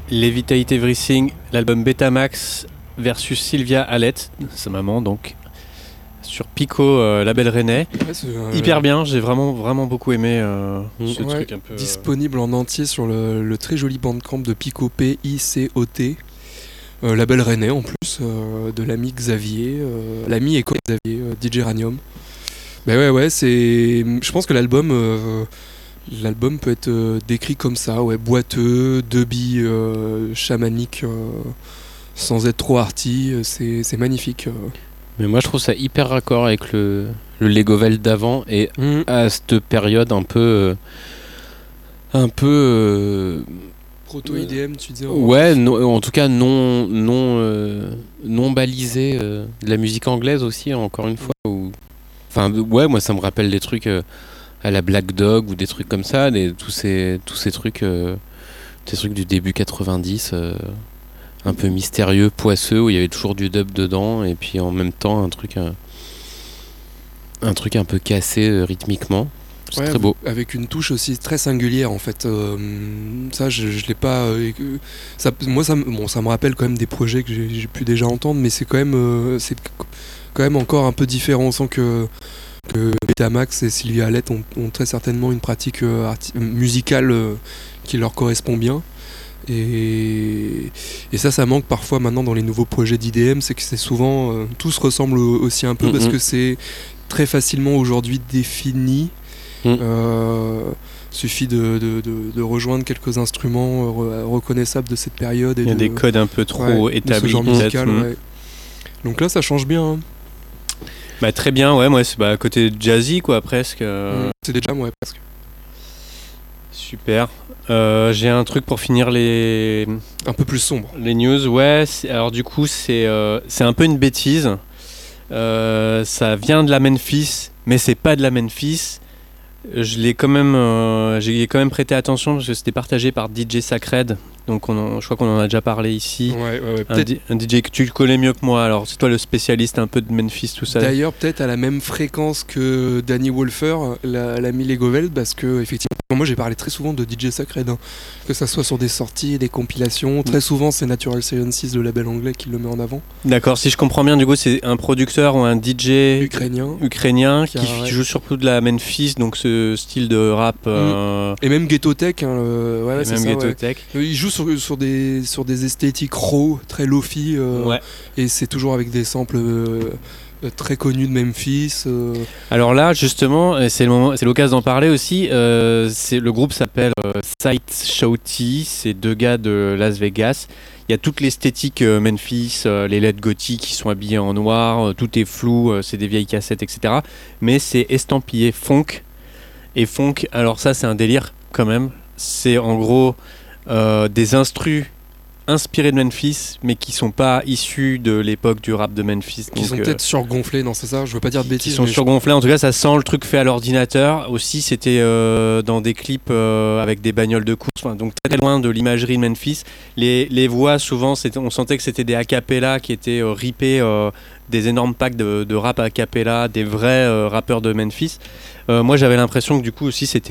Levitate Everything, l'album Betamax versus Sylvia Alette, sa maman donc, sur Pico, label rennais. Ouais, hyper bien, j'ai vraiment beaucoup aimé ce ouais, truc un peu... disponible en entier sur le très joli bandcamp de Pico, P-I-C-O-T. Label rennais en plus, de l'ami Xavier, l'ami et Xavier, DJ Ranium. Ben ouais, je pense que l'album peut être décrit comme ça, ouais, boiteux, dubby, chamanique, sans être trop arty, c'est magnifique. Mais moi je trouve ça hyper raccord avec le Legovel d'avant et à cette période un peu proto-IDM, tu disais. Ouais, en tout cas non balisé, de la musique anglaise aussi, encore une fois. Enfin ouais, moi ça me rappelle des trucs à la Black Dog ou des trucs comme ça, tous ces trucs du début 90, un peu mystérieux, poisseux, où il y avait toujours du dub dedans et puis en même temps un truc un peu cassé rythmiquement. C'est très beau. Avec une touche aussi très singulière en fait. Ça, je l'ai pas. Ça me rappelle quand même des projets que j'ai pu déjà entendre, mais c'est quand même encore un peu différent. On sent que Betamax et Sylvia Alette ont très certainement une pratique musicale qui leur correspond bien. Et ça manque parfois maintenant dans les nouveaux projets d'IDM, c'est que c'est souvent tout se ressemble aussi un peu parce que c'est très facilement aujourd'hui défini. Suffit de rejoindre quelques instruments reconnaissables de cette période. Il y a des codes un peu trop établis. Ce genre musical, ouais. Donc là, ça change bien. Hein. Bah, très bien, ouais, moi c'est côté jazzy quoi, presque. C'est des jams, ouais, presque. Super. J'ai un truc pour finir un peu plus sombre. Les news, ouais. Alors du coup, c'est un peu une bêtise. Ça vient de la Memphis, mais c'est pas de la Memphis. J'ai quand même prêté attention parce que c'était partagé par DJ Sacred. Donc je crois qu'on en a déjà parlé ici. Ouais, un DJ que tu connais mieux que moi. Alors c'est toi le spécialiste un peu de Memphis, tout ça. D'ailleurs, peut-être à la même fréquence que Danny Wolfer, l'ami Legovel, parce que effectivement, moi j'ai parlé très souvent de DJ Sacred, que ça soit sur des sorties, des compilations. Très souvent, c'est Natural Sciences, le label anglais, qui le met en avant. D'accord. Si je comprends bien, du coup, c'est un producteur ou un DJ ukrainien qui joue surtout de la Memphis, donc ce style de rap. Et même Ghetto Tech. Tech. Il joue sur des esthétiques raw, très lo-fi, et c'est toujours avec des samples très connus de Memphis. Alors là, justement, c'est l'occasion d'en parler aussi. Le groupe s'appelle Sight Shouty, c'est deux gars de Las Vegas. Il y a toute l'esthétique Memphis, les LED gothiques qui sont habillés en noir, tout est flou, c'est des vieilles cassettes, etc. Mais c'est estampillé funk. Et funk, alors ça c'est un délire quand même. C'est en gros des instrus inspirés de Memphis, mais qui sont pas issus de l'époque du rap de Memphis. Qui sont peut-être surgonflés, non, c'est ça, je veux pas dire de bêtises. Qui sont surgonflés, en tout cas ça sent le truc fait à l'ordinateur. Aussi c'était dans des clips avec des bagnoles de course, donc très loin de l'imagerie de Memphis. Les voix souvent, on sentait que c'était des a cappella qui étaient rippés, des énormes packs de rap a cappella, des vrais rappeurs de Memphis. Moi j'avais l'impression que du coup aussi c'était